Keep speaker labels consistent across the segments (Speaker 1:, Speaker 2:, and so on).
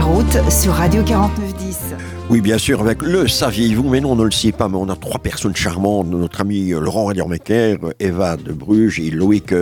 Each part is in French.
Speaker 1: route sur Radio 4910.
Speaker 2: Oui, bien sûr, avec le saviez-vous, mais non, on ne le sait pas, mais on a 3 personnes charmantes, notre ami Laurent Radiormecker, Eva de Bruges et Loïc,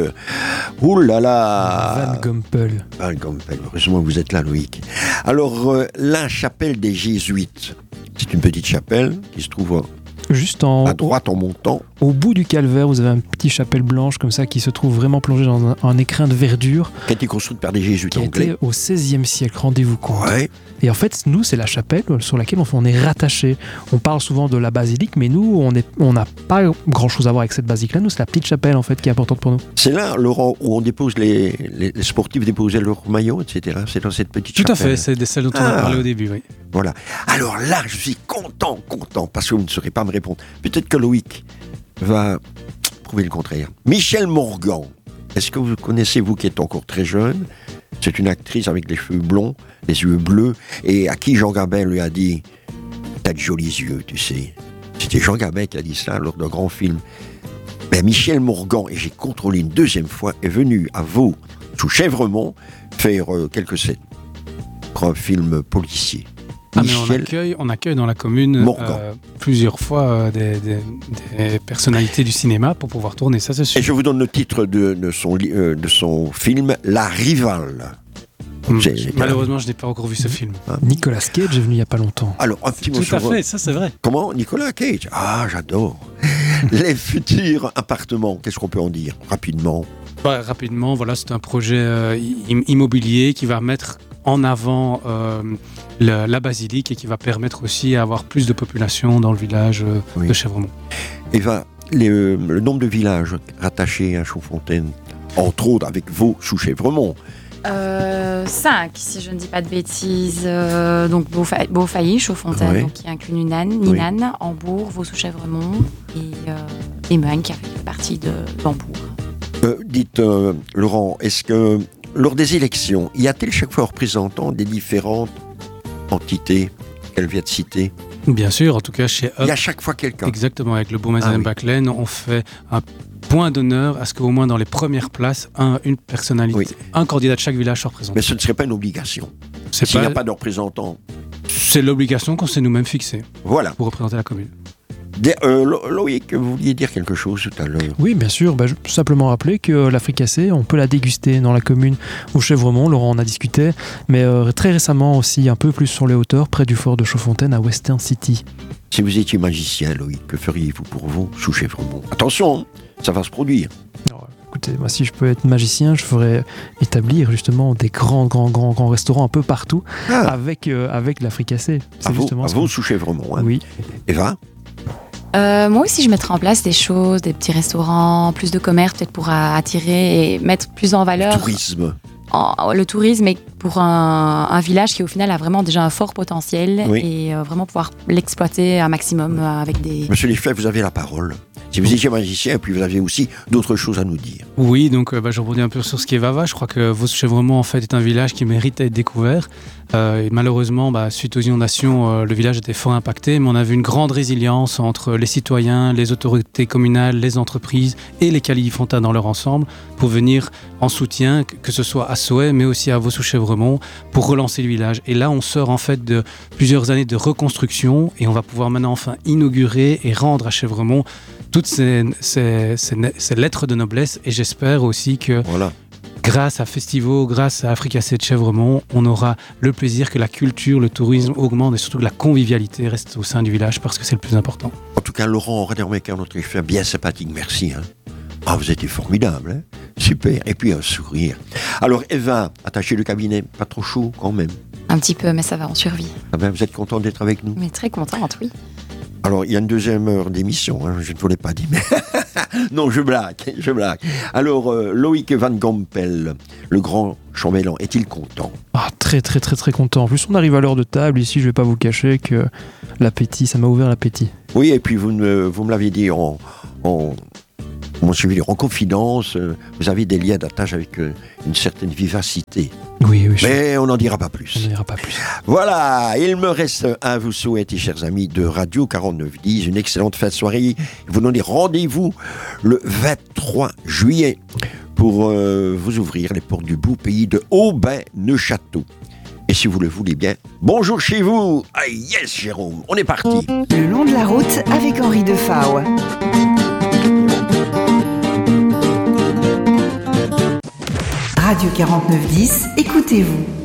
Speaker 3: Van Gompel.
Speaker 2: Van Gompel, heureusement que vous êtes là, Loïc. Alors, la chapelle des Jésuites, c'est une petite chapelle qui se trouve
Speaker 3: juste
Speaker 2: à droite en montant.
Speaker 3: Au bout du calvaire, vous avez un petit chapelle blanche comme ça qui se trouve vraiment plongé dans un écrin de verdure.
Speaker 2: Qui a été construite par des jésuites
Speaker 3: anglais. Qui a été au XVIe siècle, rendez-vous compte.
Speaker 2: Ouais.
Speaker 3: Et en fait, nous, c'est la chapelle sur laquelle on est rattaché. On parle souvent de la basilique, mais nous, on n'a pas grand-chose à voir avec cette basilique-là. Nous, c'est la petite chapelle, en fait, qui est importante pour nous.
Speaker 2: C'est là, Laurent, où on dépose les sportifs déposaient leur maillot, etc. C'est dans cette petite chapelle.
Speaker 4: Tout à fait, c'est celle dont on a parlé au début, oui.
Speaker 2: Voilà. Alors là, je suis content, parce que vous ne saurez pas me répondre. Peut-être que Loïc va prouver le contraire. Michèle Morgan, est-ce que vous connaissez, vous qui êtes encore très jeune? C'est une actrice avec les cheveux blonds, les yeux bleus, et à qui Jean Gabin lui a dit « T'as de jolis yeux, tu sais ». C'était Jean Gabin qui a dit ça lors d'un grand film. Mais Michèle Morgan, et j'ai contrôlé une deuxième fois, est venue à Vaux, sous Chèvremont, faire quelques scènes pour un film policier.
Speaker 4: Ah, mais on accueille dans la commune plusieurs fois des personnalités du cinéma pour pouvoir tourner, ça c'est sûr.
Speaker 2: Et je vous donne le titre de son film, La Rivale.
Speaker 4: Malheureusement, je n'ai pas encore vu ce film.
Speaker 3: Nicolas Cage est venu il n'y a pas longtemps.
Speaker 2: Alors, un petit mot
Speaker 4: sur... Tout à fait, ça c'est vrai.
Speaker 2: Comment? Nicolas Cage? Ah, j'adore. Les futurs appartements, qu'est-ce qu'on peut en dire rapidement?
Speaker 4: Rapidement, voilà, c'est un projet immobilier qui va mettre en avant la basilique et qui va permettre aussi à avoir plus de population dans le village de Chèvremont.
Speaker 2: Eva, le nombre de villages rattachés à Chaudfontaine, entre autres avec Vaux sous Chèvremont.
Speaker 5: 5, si je ne dis pas de bêtises. Donc Beaufailly, Chaudfontaine, donc qui inclut Ninane, Hambourg, Vaux sous Chèvremont et Meung qui fait partie d'Hambourg.
Speaker 2: Dites, Laurent, est-ce que lors des élections, y a-t-il chaque fois un représentant des différentes entités qu'elle vient de citer?
Speaker 4: Bien sûr, en tout cas chez Up.
Speaker 2: Il y a chaque fois quelqu'un.
Speaker 4: Exactement, avec le Beaumaisel Baclaine, on fait un point d'honneur à ce qu'au moins dans les premières places, une personnalité, un candidat de chaque village soit représenté.
Speaker 2: Mais ce ne serait pas une obligation. S'il n'y a pas de représentant.
Speaker 4: C'est l'obligation qu'on s'est nous-mêmes fixée.
Speaker 2: Voilà.
Speaker 4: Pour représenter la commune.
Speaker 2: Loïc, vous vouliez dire quelque chose tout à l'heure?
Speaker 3: Oui, bien sûr. Je peux simplement rappeler que la fricassée, on peut la déguster dans la commune au Chèvremont. Laurent en a discuté. Mais très récemment aussi, un peu plus sur les hauteurs, près du fort de Chaudfontaine à Western City.
Speaker 2: Si vous étiez magicien, Loïc, que feriez-vous pour vous sous Chèvremont? Attention, ça va se produire.
Speaker 3: Écoutez, moi, si je peux être magicien, je ferais établir justement des grands restaurants un peu partout avec la fricassée.
Speaker 2: C'est justement ça. À vous sous Chèvremont. Hein.
Speaker 3: Oui.
Speaker 2: Eva?
Speaker 5: Moi aussi, je mettrais en place des choses, des petits restaurants, plus de commerce peut-être pour attirer et mettre plus en valeur... Le tourisme, mais pour un village qui au final a vraiment déjà un fort potentiel et vraiment pouvoir l'exploiter un maximum avec des...
Speaker 2: Monsieur Lefebvre, vous avez la parole. Si vous étiez magicien, et puis vous avez aussi d'autres choses à nous dire.
Speaker 4: Oui, donc je rebondis un peu sur ce qui est Vava. Je crois que Vaux-sous-Chèvremont en fait est un village qui mérite d'être découvert. Et malheureusement, suite aux inondations, le village était fort impacté, mais on a vu une grande résilience entre les citoyens, les autorités communales, les entreprises et les Califontains dans leur ensemble pour venir en soutien, que ce soit à Sauet, mais aussi à Vaux-sous-Chèvremont, pour relancer le village. Et là, on sort en fait de plusieurs années de reconstruction et on va pouvoir maintenant enfin inaugurer et rendre à Chèvremont toutes ces lettres de noblesse. Et j'espère aussi que grâce à Festivo, grâce à Fricassée de Chèvremont, on aura le plaisir que la culture, le tourisme augmente et surtout que la convivialité reste au sein du village parce que c'est le plus important.
Speaker 2: En tout cas, Laurent Radiormecker, notre chef, bien sympathique, merci. Ah, vous étiez formidable, hein? Super. Et puis un sourire. Alors, Eva, attachez le cabinet, pas trop chaud quand même?
Speaker 5: Un petit peu, mais ça va, on survit.
Speaker 2: Ah ben, vous êtes content d'être avec nous?
Speaker 5: Mais très contente, oui.
Speaker 2: Alors, il y a une deuxième heure d'émission, je ne vous l'ai pas dit, mais... non, je blague. Alors, Loïc Van Gompel, le grand chambellan, est-il content?
Speaker 3: Ah, très content. En plus, on arrive à l'heure de table, ici, je ne vais pas vous cacher que l'appétit, ça m'a ouvert l'appétit.
Speaker 2: Oui, et puis vous me l'aviez dit en confidence, vous avez des liens d'attache avec une certaine vivacité.
Speaker 3: Oui.
Speaker 2: Mais on n'en dira pas plus. Voilà, il me reste à vous souhaiter, chers amis de Radio 4910, une excellente fin de soirée. Vous donnez rendez-vous le 23 juillet pour vous ouvrir les portes du beau pays de Aubin-Neuchâteau. Et si vous le voulez bien, bonjour chez vous. Ah yes, Jérôme, on est parti.
Speaker 1: Le long de la route avec Henri Defao. Radio 4910, écoutez-vous.